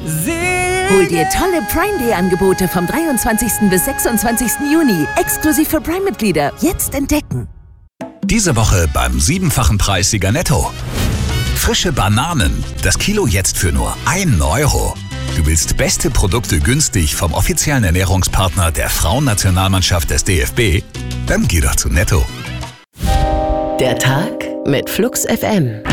Hol dir tolle Prime Day Angebote vom 23. bis 26. Juni. Exklusiv für Prime-Mitglieder. Jetzt entdecken. Diese Woche beim 7-fachen Preis Sieger Netto. Frische Bananen. Das Kilo jetzt für nur 1 Euro. Du willst beste Produkte günstig vom offiziellen Ernährungspartner der Frauennationalmannschaft des DFB? Dann geh doch zu Netto. Der Tag mit Flux FM.